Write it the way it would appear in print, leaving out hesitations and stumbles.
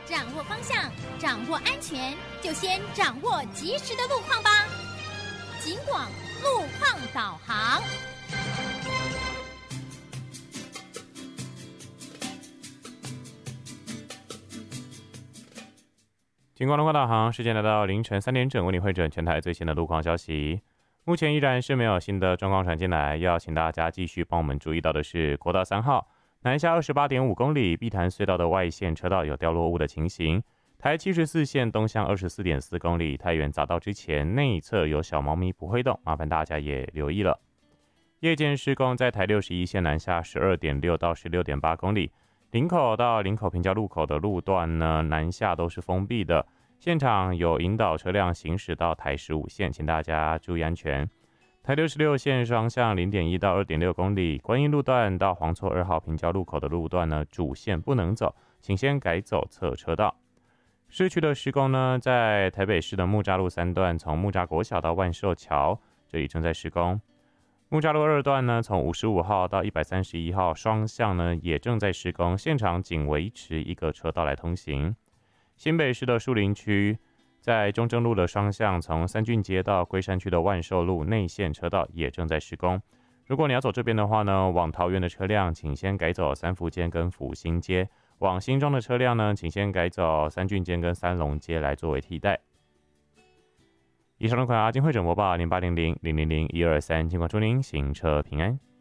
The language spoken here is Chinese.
掌握方向，掌握安全，就先掌握及时的路况吧。警广路况导航。 警广路况导航，时间来到凌晨3点整，为你汇整全台最新的路况消息。目前依然是没有新的状况传进来，要请大家继续帮我们注意到的是国道3号南下28.5公里碧潭隧道的外线车道有掉落物的情形。台74线东向24.4公里太原匝道之前内侧有小猫咪不会动，麻烦大家也留意了。夜间施工在台61线南下12.6到16.8公里，林口到林口平交路口的路段呢南下都是封闭的，现场有引导车辆行驶到台15线，请大家注意安全。台66线双向0.1到2.6公里，观音路段到黄厝2号平交路口的路段呢主线不能走，请先改走侧车道。市区的施工呢，在台北市的木栅路3段，从木栅国小到万寿桥，这里正在施工。木栅路2段呢，从55号到131号双向呢，也正在施工，现场仅维持一个车道来通行。新北市的树林区，在中正路的双向，从三郡街到龟山区的万寿路内线车道也正在施工。如果你要走这边的话呢，往桃园的车辆，请先改走三福街跟福兴街。往新庄的车辆呢，请先改走三郡街跟三龙街来作为替代。以上的款阿金会诊播报0800000123，尽管祝您行车平安。